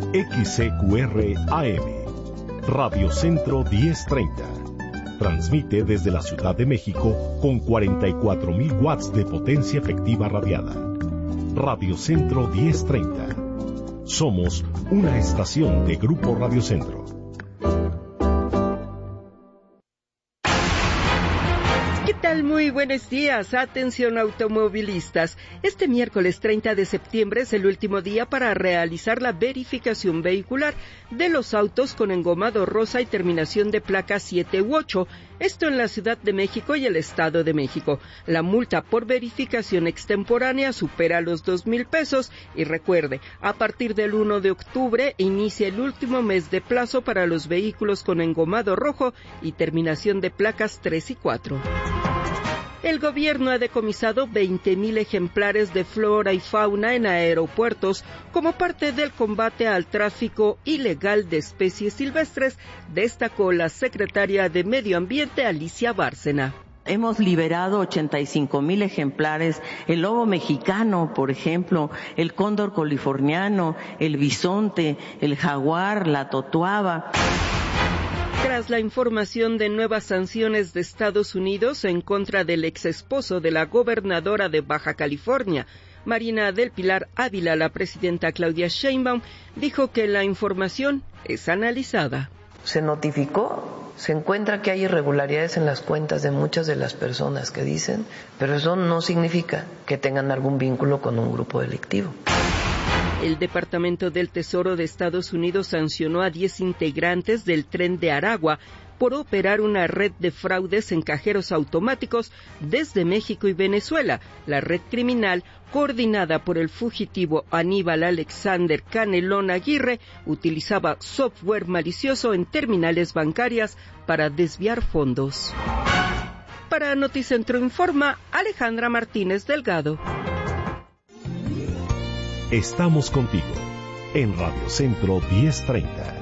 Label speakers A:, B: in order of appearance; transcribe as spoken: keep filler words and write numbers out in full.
A: X C Q R A M, Radio Centro diez treinta. Transmite desde la Ciudad de México con cuarenta y cuatro mil watts de potencia efectiva radiada. Radio Centro diez treinta. Somos una estación de Grupo Radio Centro.
B: ¿Qué tal? Muy buenos días. Atención automovilistas. Este miércoles treinta de septiembre es el último día para realizar la verificación vehicular de los autos con engomado rosa y terminación de placa siete u ocho. Esto en la Ciudad de México y el Estado de México. La multa por verificación extemporánea supera los dos mil pesos y recuerde, a partir del uno de octubre inicia el último mes de plazo para los vehículos con engomado rojo y terminación de placas tres y cuatro. El gobierno ha decomisado veinte mil ejemplares de flora y fauna en aeropuertos como parte del combate al tráfico ilegal de especies silvestres, destacó la secretaria de Medio Ambiente, Alicia Bárcena.
C: Hemos liberado ochenta y cinco mil ejemplares, el lobo mexicano, por ejemplo, el cóndor californiano, el bisonte, el jaguar, la totuaba.
B: Tras la información de nuevas sanciones de Estados Unidos en contra del exesposo de la gobernadora de Baja California, Marina del Pilar Ávila, la presidenta Claudia Sheinbaum dijo que la información es analizada.
D: Se notificó, se encuentra que hay irregularidades en las cuentas de muchas de las personas que dicen, pero eso no significa que tengan algún vínculo con un grupo delictivo.
B: El Departamento del Tesoro de Estados Unidos sancionó a diez integrantes del Tren de Aragua por operar una red de fraudes en cajeros automáticos desde México y Venezuela. La red criminal, coordinada por el fugitivo Aníbal Alexander Canelón Aguirre, utilizaba software malicioso en terminales bancarias para desviar fondos. Para Noticentro Informa, Alejandra Martínez Delgado.
A: Estamos contigo en Radio Centro diez treinta.